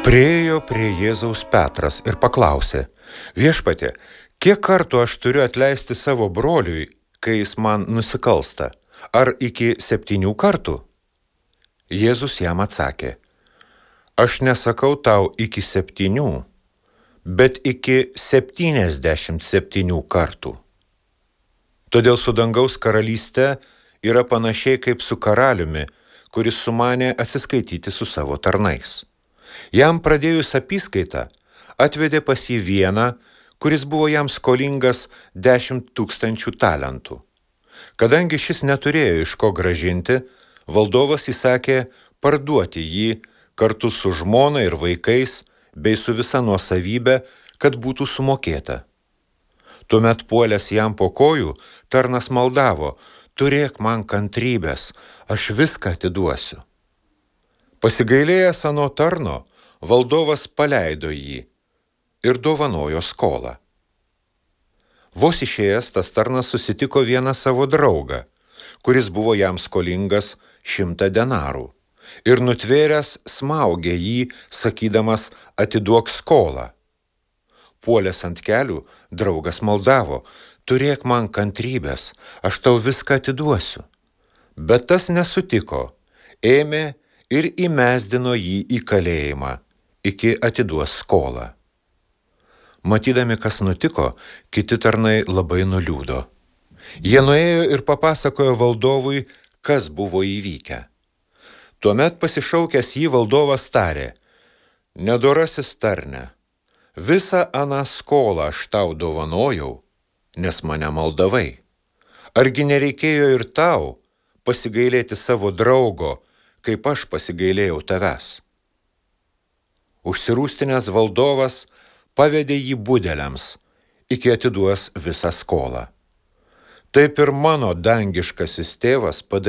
Priėjo prie Jėzaus Petras ir paklausė: Viešpatie, kiek kartų aš turiu atleisti savo broliui, kai jis man nusikalsta? Ar iki 7 kartų? Jėzus jam atsakė: Aš nesakau tau iki 7, bet iki 77 kartų. Todėl su dangaus karalyste yra panašiai kaip su karaliumi, kuris sumanė atsiskaityti su savo tarnais. Jam pradėjus apyskaitą, atvedė pas jį vieną, kuris buvo jam skolingas 10 000 talentų. Kadangi šis neturėjo iš ko grąžinti, valdovas įsakė parduoti jį kartu su žmona ir vaikais, bei su visa nuosavybė, kad būtų sumokėta. Tuomet puolęs jam po kojų, tarnas maldavo: turėk man kantrybės, aš viską atiduosiu. Pasigailėjęs ano tarno, valdovas paleido jį ir dovanojo skolą. Vos išėjęs, tas tarnas susitiko vieną savo draugą, kuris buvo jam skolingas 100 denarų, ir nutvėręs smaugė jį, sakydamas: atiduok skolą. Puolęs ant kelių, draugas maldavo: turėk man kantrybės, aš tau viską atiduosiu. Bet tas nesutiko, ėmė ir įmesdino jį į kalėjimą, iki atiduos skolą. Matydami, kas nutiko, kiti tarnai labai nuliūdo. Jie nuėjo ir papasakojo valdovui, kas buvo įvykę. Tuomet pasišaukęs jį valdovas tarė: nedorasis tarne, visą aną skolą aš tau dovanojau, nes mane maldavai. Argi nereikėjo ir tau pasigailėti savo draugo, kaip aš pasigailėjau tavęs? Užsirūstinęs valdovas pavedė jį budeliams, iki atiduos visą skolą. Taip ir mano dangiškasis tėvas padarys